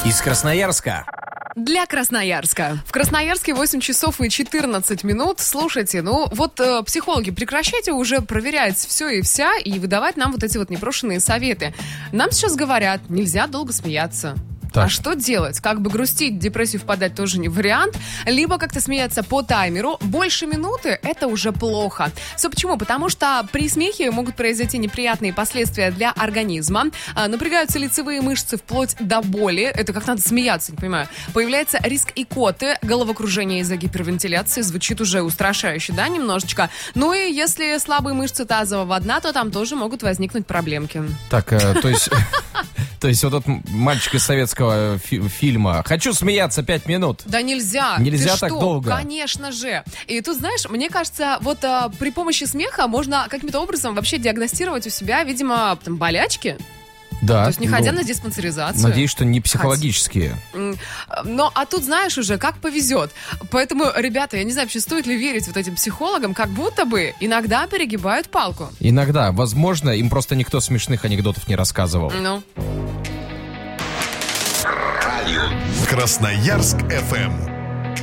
Из Красноярска. Для Красноярска. В Красноярске 8 часов и 14 минут. Слушайте, психологи, прекращайте уже проверять все и вся и выдавать нам вот эти вот непрошенные советы. Нам сейчас говорят, нельзя долго смеяться. Так. А что делать? Как бы грустить, в депрессию впадать тоже не вариант. Либо как-то смеяться по таймеру. Больше минуты – это уже плохо. Все почему? Потому что при смехе могут произойти неприятные последствия для организма. Напрягаются лицевые мышцы вплоть до боли. Это как надо смеяться, не понимаю. Появляется риск икоты, головокружение из-за гипервентиляции. Звучит уже устрашающе, да, немножечко? Ну и если слабые мышцы тазового дна, то там тоже могут возникнуть проблемки. Так, то есть вот этот мальчик из советского фильма «Хочу смеяться 5 минут». Да нельзя. Нельзя Ты так что? долго. Конечно же. И тут, знаешь, мне кажется, при помощи смеха можно каким-то образом вообще диагностировать у себя, видимо, там, болячки. Да. То есть не ходя на диспансеризацию. Надеюсь, что не психологические. А тут, знаешь, уже как повезет. Поэтому, ребята, я не знаю, вообще стоит ли верить вот этим психологам, как будто бы иногда перегибают палку. Иногда. Возможно, им просто никто смешных анекдотов не рассказывал. Ну. Красноярск FM.